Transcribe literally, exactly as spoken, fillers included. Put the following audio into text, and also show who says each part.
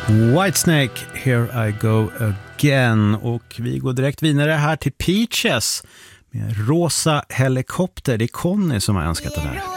Speaker 1: Whitesnake, Here I Go Again. Och vi går direkt vidare här till Peaches med Rosa helikopter. Det är Conny som har önskat det här.